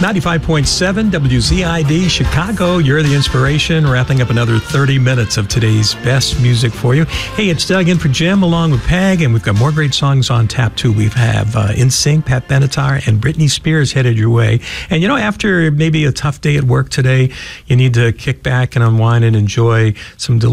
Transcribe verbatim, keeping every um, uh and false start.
ninety-five point seven W Z I D Chicago. You're the inspiration. Wrapping up another thirty minutes of today's best music for you. Hey, it's Doug in for Jim along with Peg, and we've got more great songs on tap too. We have uh, N Sync, Pat Benatar, and Britney Spears headed your way. And you know, after maybe a tough day at work today, you need to kick back and unwind and enjoy some